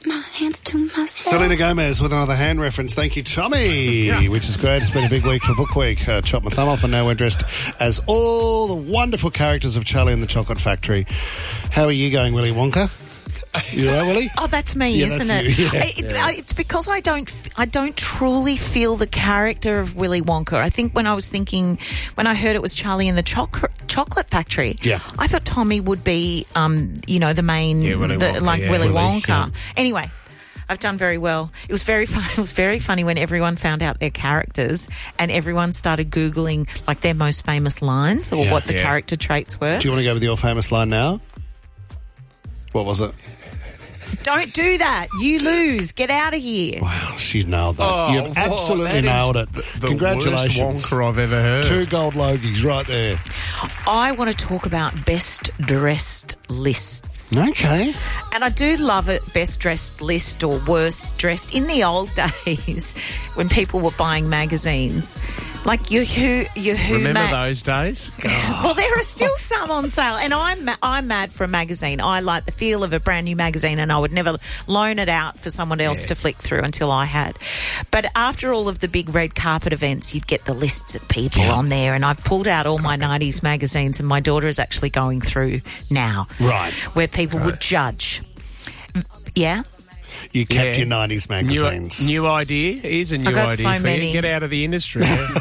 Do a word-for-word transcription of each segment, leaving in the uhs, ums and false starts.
my hands to myself. Selena Gomez with another hand reference. Thank you, Tommy, yeah. Which is great. It's been a big week for Book Week. Uh, chop my thumb off, and now we're dressed as all the wonderful characters of Charlie and the Chocolate Factory. How are you going, Willy Wonka? You all right, Willy? Oh, that's me, yeah, isn't that's it? You, yeah. I, it I, it's because I don't, I don't truly feel the character of Willy Wonka. I think when I was thinking, when I heard it was Charlie and the Choc- Chocolate Factory, yeah. I thought Tommy would be, um, you know, the main, yeah, Willy the, Wonka, like yeah. Willy Willy, Wonka. yeah. Anyway. I've done very well. It was very fun. It was very funny when everyone found out their characters and everyone started Googling like their most famous lines or yeah, what the yeah. character traits were. Do you want to go with your famous line now? What was it? Don't do that. You lose. Get out of here. Wow, she nailed that. Oh, You've absolutely that nailed it. The, the Congratulations. worst Wonka I've ever heard. Two gold Logies right there. I want to talk about best dressed lists. Okay. And I do love it, best dressed list or worst dressed. In the old days, when people were buying magazines, like your Who, your Who. Remember ma- those days? Well, there are still some on sale, and I'm ma- I'm mad for a magazine. I like the feel of a brand new magazine, and I would never loan it out for someone else yeah. to flick through until I had. But after all of the big red carpet events, you'd get the lists of people yeah. on there, and I've pulled out all my nineties magazines, and my daughter is actually going through now, right, where people right. would judge. Yeah. You kept yeah. your nineties magazines. New, new idea. Here's a new I got idea so for many. you. Get out of the industry.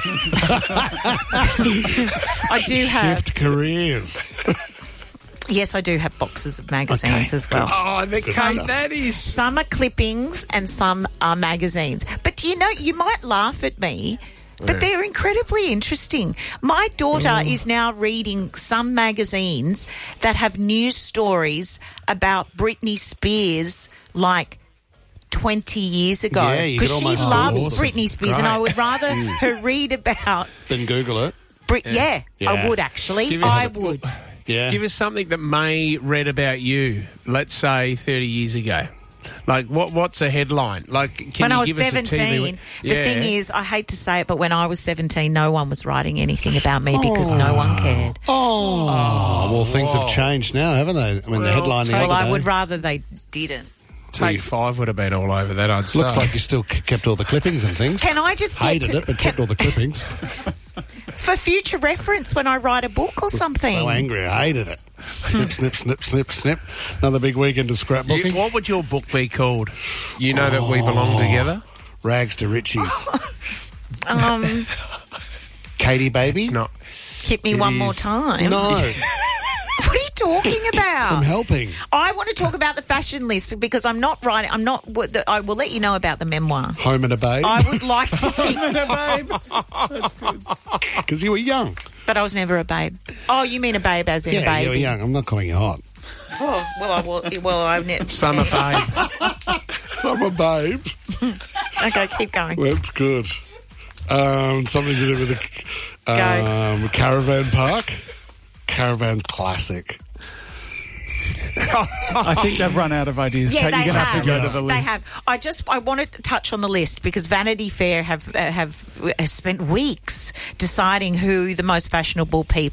I do have... Shift careers. Yes, I do have boxes of magazines okay. as well. Oh, the some, that is... Some are clippings and some are magazines. But do you know, you might laugh at me, but they're incredibly interesting. My daughter mm. is now reading some magazines that have news stories about Britney Spears, like twenty years ago. Yeah, because she loves awesome. Britney Spears, Great. and I would rather her read about... Then Google it. Brit- yeah. Yeah. I would actually. Give us I a- would. Yeah. Give us something that May read about you, let's say thirty years ago. Like, what? what's a headline? Like, can when you I was give us a T V? seventeen, the yeah. thing is, I hate to say it, but when I was seventeen, no one was writing anything about me because no one cared. Oh, oh well, things whoa. have changed now, haven't they? I mean, Well, the headline the Well, other I day. would rather they didn't. Take five would have been all over that, I'd say. Looks like you still c- kept all the clippings and things. Can I just get Hated to, it, but can, kept all the clippings. for future reference when I write a book or something? So angry, I hated it. Snip, snip, snip, snip, snip. Another big weekend of scrapbooking. You, what would your book be called? You know oh, that we belong together? Rags to Riches. um, Katie Baby? It's not. Hit me it one is. more time. No. What are you talking about? I'm helping. I want to talk about the fashion list because I'm not writing. I'm not. I will let you know about the memoir. Home and a Babe. I would like to. Home and a Babe. That's good. Because you were young. But I was never a babe. Oh, you mean a babe as in yeah, a baby? you were young. I'm not calling you hot. Oh, well, I will. Well, I ne- Summer Babe. Summer Babe. Okay, keep going. That's good. Um, something to do with the um, Caravan Park. Caravan's classic. I think they've run out of ideas. Yeah, Kate, they you're going to have. have to go to the They list. have. I just I wanted to touch on the list because Vanity Fair have uh, have uh, spent weeks deciding who the most fashionable people